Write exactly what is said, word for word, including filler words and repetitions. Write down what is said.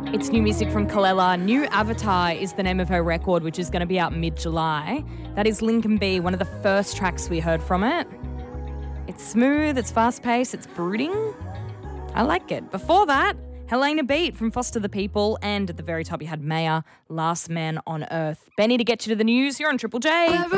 It's new music from Kalela. New Avatar is the name of her record, which is going to be out mid-July. That is Lincoln B, one of the first tracks we heard from it. It's smooth, it's fast-paced, it's brooding. I like it. Before that, Helena Beat from Foster the People, and at the very top you had Maya, Last Man on Earth. Benny, to get you to the news, you're on Triple J.